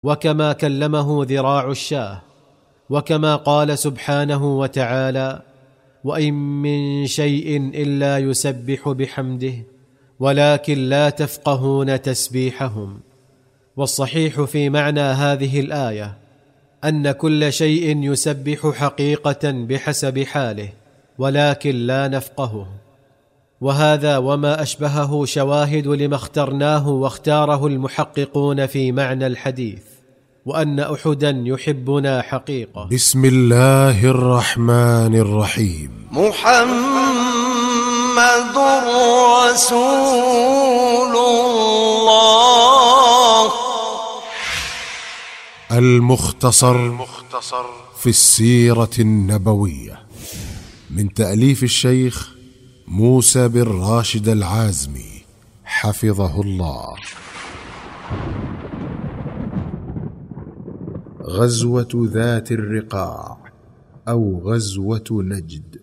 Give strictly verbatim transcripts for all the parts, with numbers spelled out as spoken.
وكما كلمه ذراع الشاه، وكما قال سبحانه وتعالى: وإن من شيء إلا يسبح بحمده ولكن لا تفقهون تسبيحهم. والصحيح في معنى هذه الآية أن كل شيء يسبح حقيقة بحسب حاله، ولكن لا نفقهه. وهذا وما أشبهه شواهد لما اخترناه واختاره المحققون في معنى الحديث، وأن أحدا يحبنا حقيقة. بسم الله الرحمن الرحيم. محمد رسول الله. المختصر في السيرة النبوية، من تأليف الشيخ موسى بن راشد العازمي حفظه الله. غزوة ذات الرقاع أو غزوة نجد.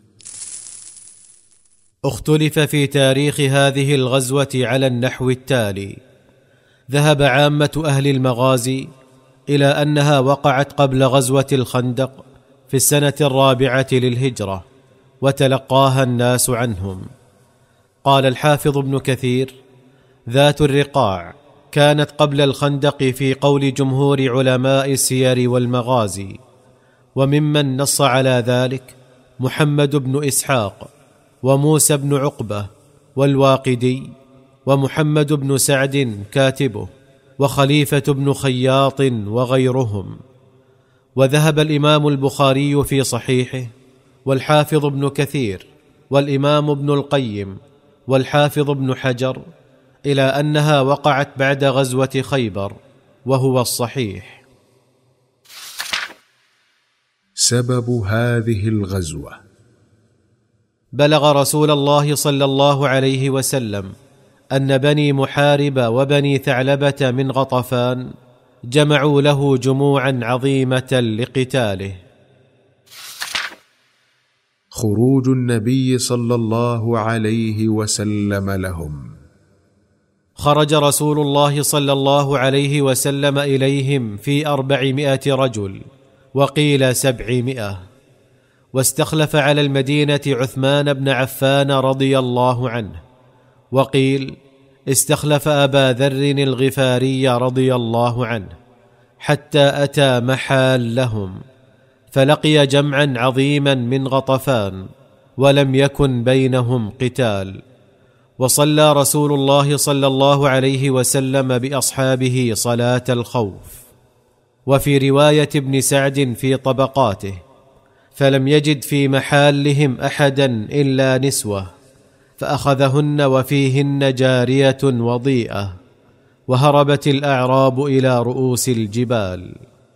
اختلف في تاريخ هذه الغزوة على النحو التالي: ذهب عامة أهل المغازي إلى أنها وقعت قبل غزوة الخندق في السنة الرابعة للهجرة، وتلقاها الناس عنهم. قال الحافظ ابن كثير: ذات الرقاع كانت قبل الخندق في قول جمهور علماء السير والمغازي، وممن نص على ذلك محمد بن إسحاق وموسى بن عقبة والواقدي ومحمد بن سعد كاتبه وخليفة بن خياط وغيرهم. وذهب الإمام البخاري في صحيحه والحافظ ابن كثير والإمام ابن القيم والحافظ ابن حجر إلى أنها وقعت بعد غزوة خيبر، وهو الصحيح. سبب هذه الغزوة: بلغ رسول الله صلى الله عليه وسلم أن بني محارب وبني ثعلبة من غطفان جمعوا له جموعا عظيمة لقتاله. خروج النبي صلى الله عليه وسلم لهم. خرج رسول الله صلى الله عليه وسلم إليهم في أربعمائة رجل، وقيل سبعمائة، واستخلف على المدينة عثمان بن عفان رضي الله عنه، وقيل استخلف أبا ذر الغفاري رضي الله عنه، حتى أتى محال لهم فلقي جمعا عظيما من غطفان، ولم يكن بينهم قتال. وصلى رسول الله صلى الله عليه وسلم بأصحابه صلاة الخوف. وفي رواية ابن سعد في طبقاته: فلم يجد في محالهم أحدا إلا نسوة، فأخذهن وفيهن جارية وضيئة، وهربت الأعراب إلى رؤوس الجبال.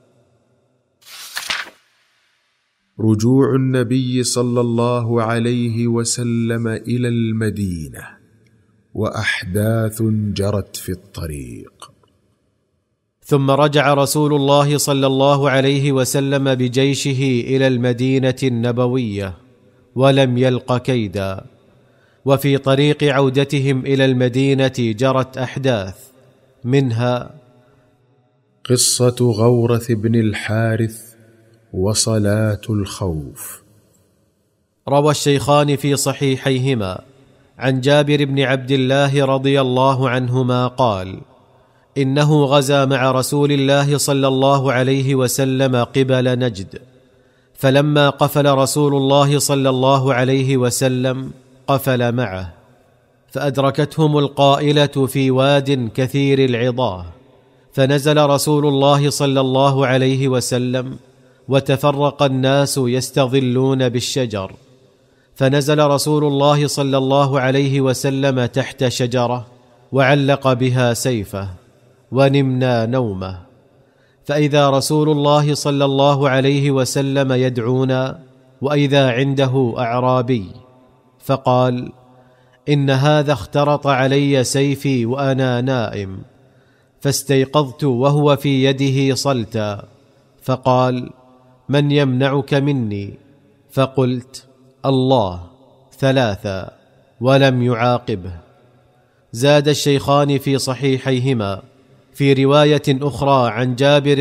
رجوع النبي صلى الله عليه وسلم إلى المدينة وأحداث جرت في الطريق. ثم رجع رسول الله صلى الله عليه وسلم بجيشه إلى المدينة النبوية، ولم يلق كيدا. وفي طريق عودتهم إلى المدينة جرت أحداث، منها قصة غورث بن الحارث وصلاة الخوف. روى الشيخان في صحيحيهما عن جابر بن عبد الله رضي الله عنهما قال: إنه غزا مع رسول الله صلى الله عليه وسلم قبل نجد، فلما قفل رسول الله صلى الله عليه وسلم قفل معه، فأدركتهم القائلة في واد كثير العضاه، فنزل رسول الله صلى الله عليه وسلم، وتفرق الناس يستظلون بالشجر، فنزل رسول الله صلى الله عليه وسلم تحت شجرة وعلق بها سيفه، ونمنا نومه، فإذا رسول الله صلى الله عليه وسلم يدعونا، وإذا عنده أعرابي، فقال: إن هذا اخترط علي سيفي وأنا نائم، فاستيقظت وهو في يده صلتا، فقال: من يمنعك مني؟ فقلت: الله، ثلاثا، ولم يعاقبه. زاد الشيخان في صحيحيهما في في روايه اخرى عن جابر